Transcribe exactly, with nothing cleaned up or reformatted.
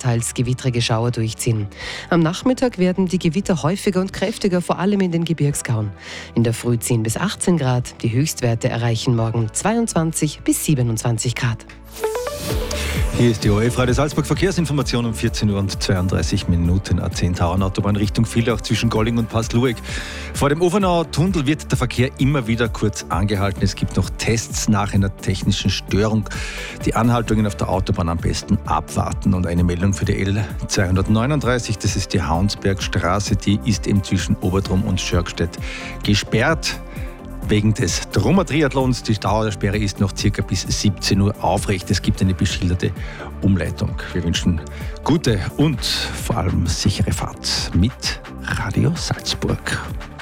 teils gewittrige Schauer durchziehen. Am Nachmittag werden die Gewitter häufiger und kräftiger, vor allem in den Gebirgskauen. In der Früh zehn bis achtzehn Grad, die Höchstwerte erreichen morgen zweiundzwanzig bis siebenundzwanzig Grad. Hier ist die O R F Radio Salzburg Verkehrsinformation um vierzehn Uhr und zweiunddreißig Minuten. A zehn Tauernautobahn Richtung Villach zwischen Golling und Passlueg. Vor dem Ofenauer Tunnel wird der Verkehr immer wieder kurz angehalten. Es gibt noch Tests nach einer technischen Störung. Die Anhaltungen auf der Autobahn am besten abwarten. Und eine Meldung für die L zweihundertneununddreißig, das ist die Haunsbergstraße, die ist eben zwischen Obertrum und Schörgstedt gesperrt. Wegen des Trummer-Triathlons. Die Dauer der Sperre ist noch circa bis siebzehn Uhr aufrecht. Es gibt eine beschilderte Umleitung. Wir wünschen gute und vor allem sichere Fahrt mit Radio Salzburg.